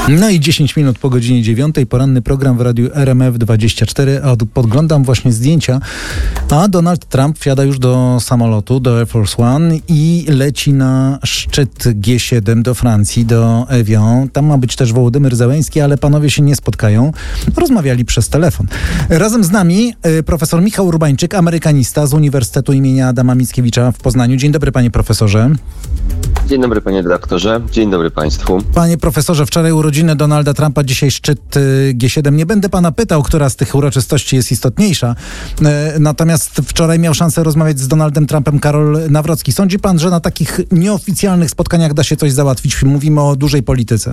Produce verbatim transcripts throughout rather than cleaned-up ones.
No i dziesięć minut po godzinie dziewiątej, poranny program w radiu R M F dwadzieścia cztery, a podglądam właśnie zdjęcia, a Donald Trump wsiada już do samolotu, do Air Force One i leci na szczyt G siedem do Francji, do Evian. Tam ma być też Wołodymyr Zełenski, ale panowie się nie spotkają. Rozmawiali przez telefon. Razem z nami profesor Michał Urbańczyk, amerykanista z Uniwersytetu imienia Adama Mickiewicza w Poznaniu. Dzień dobry, panie profesorze. Dzień dobry, panie redaktorze. Dzień dobry państwu. Panie profesorze, wczoraj urodziny Donalda Trumpa, dzisiaj szczyt G siedem. Nie będę pana pytał, która z tych uroczystości jest istotniejsza. Natomiast wczoraj miał szansę rozmawiać z Donaldem Trumpem Karol Nawrocki. Sądzi pan, że na takich nieoficjalnych spotkaniach da się coś załatwić? Mówimy o dużej polityce.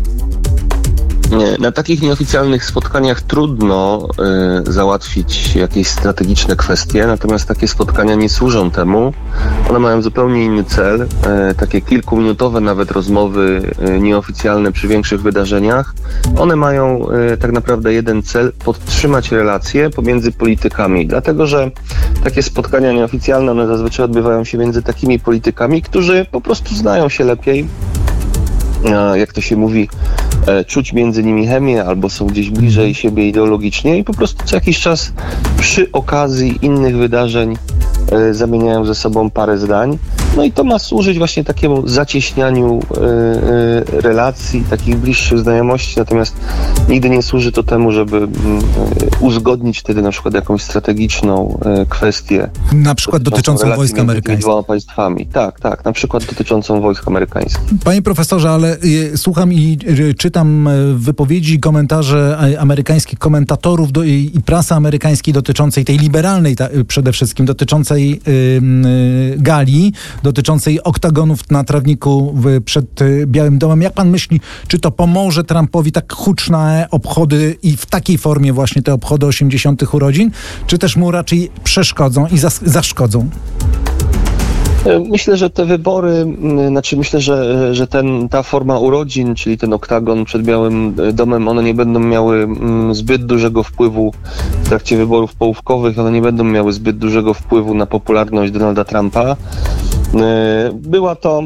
Nie, na takich nieoficjalnych spotkaniach trudno y, załatwić jakieś strategiczne kwestie, natomiast takie spotkania nie służą temu. One mają zupełnie inny cel. Y, takie kilkuminutowe nawet rozmowy y, nieoficjalne przy większych wydarzeniach, one mają y, tak naprawdę jeden cel: podtrzymać relacje pomiędzy politykami. Dlatego, że takie spotkania nieoficjalne, one zazwyczaj odbywają się między takimi politykami, którzy po prostu znają się lepiej. Jak to się mówi, czuć między nimi chemię, albo są gdzieś bliżej siebie ideologicznie i po prostu co jakiś czas przy okazji innych wydarzeń zamieniają ze sobą parę zdań. No i to ma służyć właśnie takiemu zacieśnianiu relacji, takich bliższych znajomości, natomiast nigdy nie służy to temu, żeby uzgodnić wtedy na przykład jakąś strategiczną kwestię. Na przykład dotyczącą wojsk amerykańskich. Dwoma państwami. Tak, tak, na przykład dotyczącą wojsk amerykańskich. Panie profesorze, ale y, słucham i y, czytam y, wypowiedzi, komentarze y, amerykańskich komentatorów do, y, i prasy amerykańskiej dotyczącej tej liberalnej ta, y, przede wszystkim, dotyczącej y, y, gali, dotyczącej oktagonów na trawniku w, przed y, Białym Domem. Jak pan myśli, czy to pomoże Trumpowi tak huczne obchody i w takiej formie właśnie te obchody osiemdziesiątych urodzin, czy też mu raczej przeszkodzą i zas- zaszkodzą? Myślę, że te wybory, znaczy myślę, że, że ten, ta forma urodzin, czyli ten oktagon przed Białym Domem, one nie będą miały zbyt dużego wpływu w trakcie wyborów połówkowych, one nie będą miały zbyt dużego wpływu na popularność Donalda Trumpa. Była to,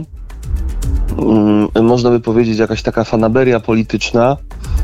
można by powiedzieć, jakaś taka fanaberia polityczna,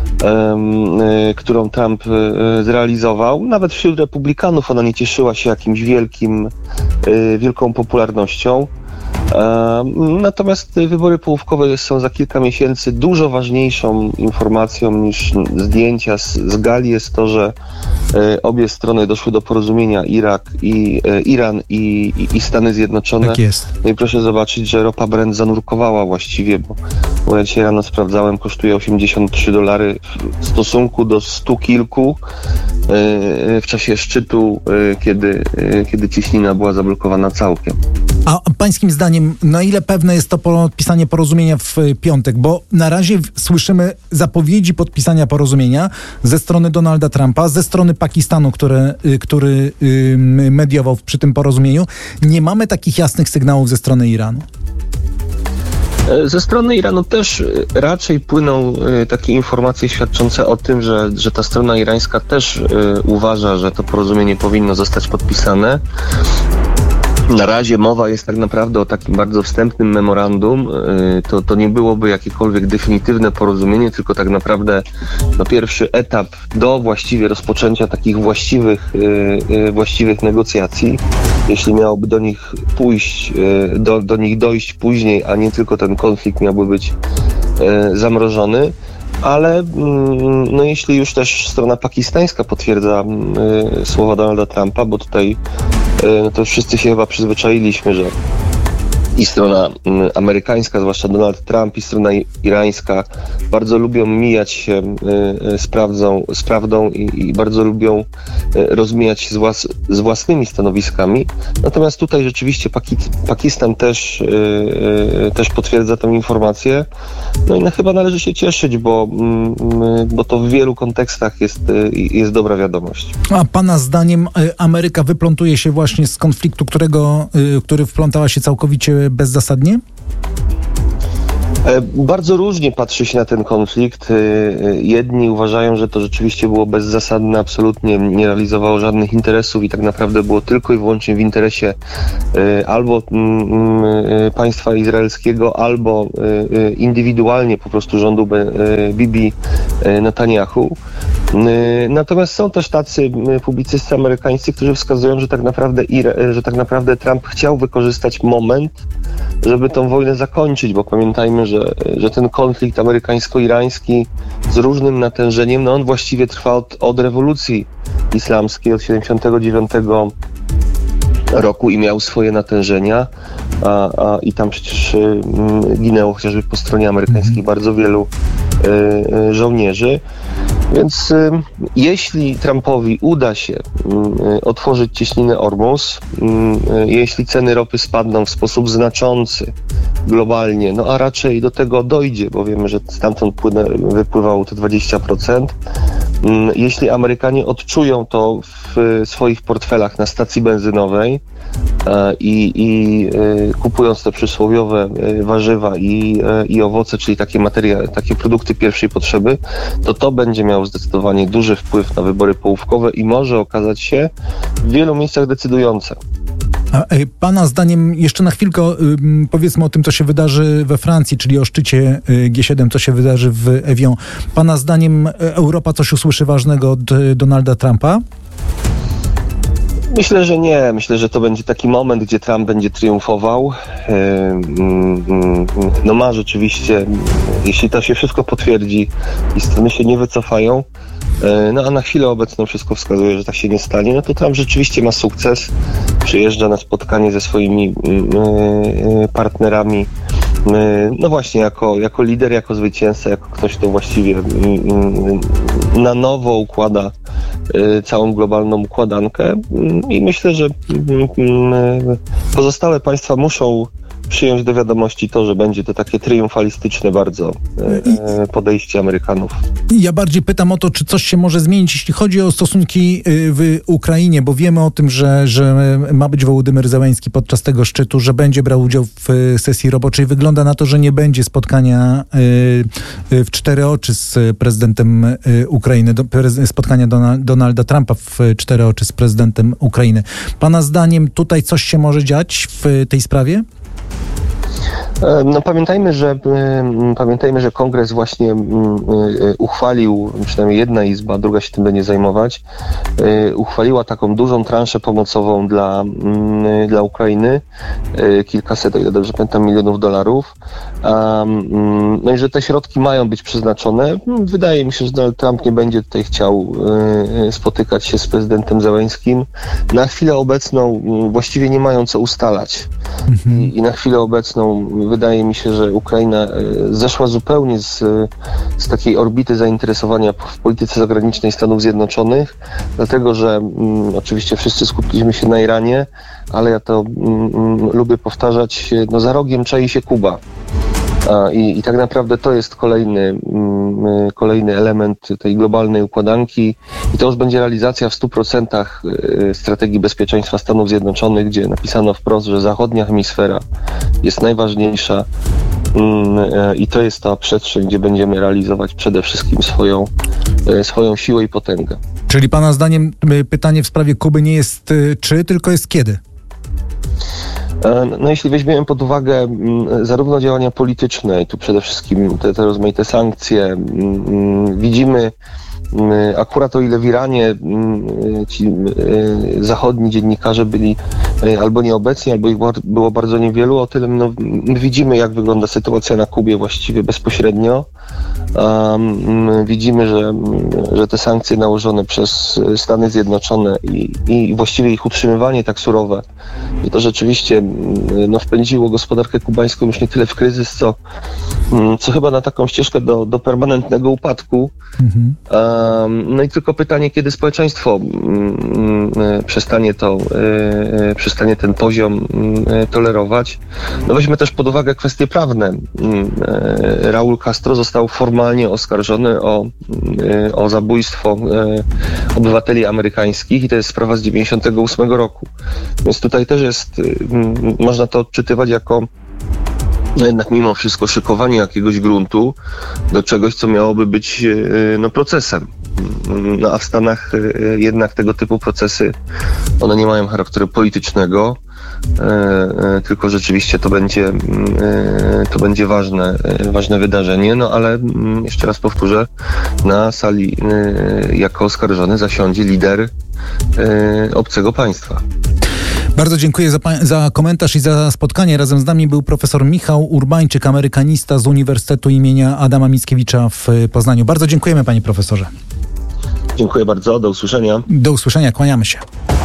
którą Trump zrealizował. Nawet wśród republikanów ona nie cieszyła się jakimś wielkim, wielką popularnością. Natomiast wybory połówkowe są za kilka miesięcy. Dużo ważniejszą informacją niż zdjęcia z, z gali jest to, że obie strony doszły do porozumienia, Irak i Iran i, i, i Stany Zjednoczone. Tak jest. No i proszę zobaczyć, że ropa Brent zanurkowała właściwie, bo, bo ja dzisiaj rano sprawdzałem, kosztuje osiemdziesiąt trzy dolary w stosunku do stu kilku w czasie szczytu, kiedy, kiedy ciśnina była zablokowana całkiem. A pańskim zdaniem, na ile pewne jest to podpisanie porozumienia w piątek? Bo na razie słyszymy zapowiedzi podpisania porozumienia ze strony Donalda Trumpa, ze strony Pakistanu, który, który mediował przy tym porozumieniu. Nie mamy takich jasnych sygnałów ze strony Iranu. Ze strony Iranu też raczej płyną takie informacje świadczące o tym, że, że ta strona irańska też uważa, że to porozumienie powinno zostać podpisane. Na razie mowa jest tak naprawdę o takim bardzo wstępnym memorandum. To, to nie byłoby jakiekolwiek definitywne porozumienie, tylko tak naprawdę no, pierwszy etap do właściwie rozpoczęcia takich właściwych, właściwych negocjacji. Jeśli miałoby do nich pójść, do, do nich dojść później, a nie tylko ten konflikt miałby być zamrożony. Ale no, jeśli już też strona pakistańska potwierdza y, słowa Donalda Trumpa, bo tutaj y, no to wszyscy się chyba przyzwyczailiśmy, że i strona y, amerykańska, zwłaszcza Donald Trump, i strona irańska bardzo lubią mijać się y, y, z, prawdą, z prawdą i, i bardzo lubią y, rozmijać się z, włas, z własnymi stanowiskami. Natomiast tutaj rzeczywiście Paki- Pakistan też, y, y, też potwierdza tę informację. No i no, chyba należy się cieszyć, bo, y, bo to w wielu kontekstach jest, y, jest dobra wiadomość. A pana zdaniem Ameryka wyplątuje się właśnie z konfliktu, którego, y, który wplątała się całkowicie bezzasadnie? Bardzo różnie patrzy się na ten konflikt. Jedni uważają, że to rzeczywiście było bezzasadne, absolutnie nie realizowało żadnych interesów i tak naprawdę było tylko i wyłącznie w interesie albo państwa izraelskiego, albo indywidualnie po prostu rządu Bibi Netanyahu. Natomiast są też tacy publicyści amerykańscy, którzy wskazują, że tak naprawdę, że tak naprawdę Trump chciał wykorzystać moment, żeby tą wojnę zakończyć, bo pamiętajmy, że, że ten konflikt amerykańsko-irański z różnym natężeniem, no on właściwie trwa od, od rewolucji islamskiej, od siedemdziesiątego dziewiątego roku i miał swoje natężenia, a, a, i tam przecież y, ginęło chociażby po stronie amerykańskiej bardzo wielu y, y, żołnierzy. Więc y, jeśli Trumpowi uda się y, otworzyć cieśninę Ormus, y, jeśli ceny ropy spadną w sposób znaczący globalnie, no a raczej do tego dojdzie, bo wiemy, że stamtąd płynę, wypływało to dwadzieścia procent, y, jeśli Amerykanie odczują to w y, swoich portfelach na stacji benzynowej y, i y, kupując te przysłowiowe y, warzywa i, y, i owoce, czyli takie materia, takie produkty pierwszej potrzeby, to to będzie miało zdecydowanie duży wpływ na wybory połówkowe i może okazać się w wielu miejscach decydujące. A pana zdaniem, jeszcze na chwilkę powiedzmy o tym, co się wydarzy we Francji, czyli o szczycie G siedem, co się wydarzy w Evian. Pana zdaniem Europa coś usłyszy ważnego od Donalda Trumpa? Myślę, że nie. Myślę, że to będzie taki moment, gdzie Trump będzie triumfował. No ma rzeczywiście, jeśli to się wszystko potwierdzi i strony się nie wycofają, no a na chwilę obecną wszystko wskazuje, że tak się nie stanie, no to Trump rzeczywiście ma sukces. Przyjeżdża na spotkanie ze swoimi partnerami, no właśnie jako, jako lider, jako zwycięzca, jako ktoś, kto właściwie na nowo układa całą globalną układankę i myślę, że pozostałe państwa muszą przyjąć do wiadomości to, że będzie to takie triumfalistyczne bardzo podejście Amerykanów. Ja bardziej pytam o to, czy coś się może zmienić, jeśli chodzi o stosunki w Ukrainie, bo wiemy o tym, że, że ma być Wołodymyr Zełenski podczas tego szczytu, że będzie brał udział w sesji roboczej. Wygląda na to, że nie będzie spotkania w cztery oczy z prezydentem Ukrainy, spotkania Donalda Trumpa w cztery oczy z prezydentem Ukrainy. Pana zdaniem tutaj coś się może dziać w tej sprawie? No pamiętajmy, że pamiętajmy, że Kongres właśnie uchwalił, przynajmniej jedna izba, druga się tym będzie zajmować, uchwaliła taką dużą transzę pomocową dla, dla Ukrainy, kilkaset, o ile dobrze pamiętam, milionów dolarów. No i że te środki mają być przeznaczone. Wydaje mi się, że Donald Trump nie będzie tutaj chciał spotykać się z prezydentem Zełenskim. Na chwilę obecną właściwie nie mają co ustalać. Mhm. I, I na chwilę obecną wydaje mi się, że Ukraina zeszła zupełnie z, z takiej orbity zainteresowania w polityce zagranicznej Stanów Zjednoczonych, dlatego że mm, oczywiście wszyscy skupiliśmy się na Iranie, ale ja to mm, lubię powtarzać, no za rogiem czai się Kuba. I, I tak naprawdę to jest kolejny, kolejny element tej globalnej układanki i to już będzie realizacja w stu procentach strategii bezpieczeństwa Stanów Zjednoczonych, gdzie napisano wprost, że zachodnia hemisfera jest najważniejsza i to jest ta przestrzeń, gdzie będziemy realizować przede wszystkim swoją, swoją siłę i potęgę. Czyli pana zdaniem pytanie w sprawie Kuby nie jest czy, tylko jest kiedy? No jeśli weźmiemy pod uwagę zarówno działania polityczne, i tu przede wszystkim te, te rozmaite sankcje, widzimy akurat o ile w Iranie ci zachodni dziennikarze byli albo nieobecni, albo ich było bardzo niewielu, o tyle no, widzimy, jak wygląda sytuacja na Kubie właściwie bezpośrednio. Um, widzimy, że, że te sankcje nałożone przez Stany Zjednoczone i, i właściwie ich utrzymywanie tak surowe, że to rzeczywiście no, wpędziło gospodarkę kubańską już nie tyle w kryzys, co, co chyba na taką ścieżkę do, do permanentnego upadku. Mhm. Um, no i tylko pytanie, kiedy społeczeństwo um, przestanie to, um, przestanie ten poziom um, tolerować. No weźmy też pod uwagę kwestie prawne. Um, Raúl Castro został formalnie oskarżony o, o zabójstwo obywateli amerykańskich i to jest sprawa z dziewięćdziesiątego ósmego roku. Więc tutaj też jest, można to odczytywać jako no jednak mimo wszystko szykowanie jakiegoś gruntu do czegoś, co miałoby być no, procesem. No a w Stanach jednak tego typu procesy, one nie mają charakteru politycznego, tylko rzeczywiście to będzie, to będzie ważne, ważne wydarzenie, no ale jeszcze raz powtórzę, na sali jako oskarżony zasiądzie lider obcego państwa. Bardzo dziękuję za, za komentarz i za spotkanie. Razem z nami był profesor Michał Urbańczyk, amerykanista z Uniwersytetu imienia Adama Mickiewicza w Poznaniu. Bardzo dziękujemy, panie profesorze. Dziękuję bardzo, do usłyszenia. Do usłyszenia, kłaniamy się.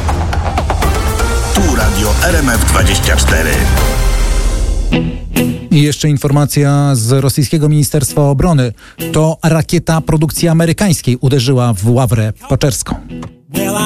Tu Radio R M F dwadzieścia cztery. I jeszcze informacja z rosyjskiego Ministerstwa Obrony. To rakieta produkcji amerykańskiej uderzyła w Ławrę Paczerską.